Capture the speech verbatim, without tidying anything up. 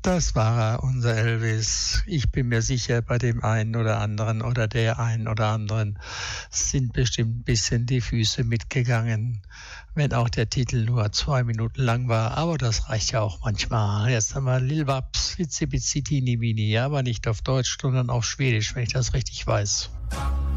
Das war er, unser Elvis. Ich bin mir sicher, bei dem einen oder anderen oder der einen oder anderen sind bestimmt ein bisschen die Füße mitgegangen, wenn auch der Titel nur zwei Minuten lang war. Aber das reicht ja auch manchmal. Jetzt haben wir Lil Wabs, Itsy Bitsy Teeny Weeny, aber nicht auf Deutsch, sondern auf Schwedisch, wenn ich das richtig weiß.